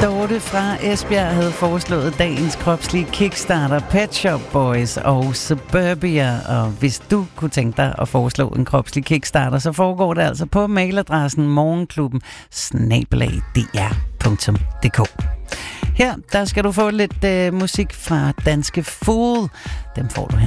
Dorte fra Esbjerg havde foreslået dagens kropslige kickstarter, Pet Shop Boys og Suburbia. Og hvis du kunne tænke dig at foreslå en kropslig kickstarter, så foregår det altså på mailadressen morgenklubben@dr.dk. Her, der skal du få lidt musik fra Danske Fool. Dem får du her.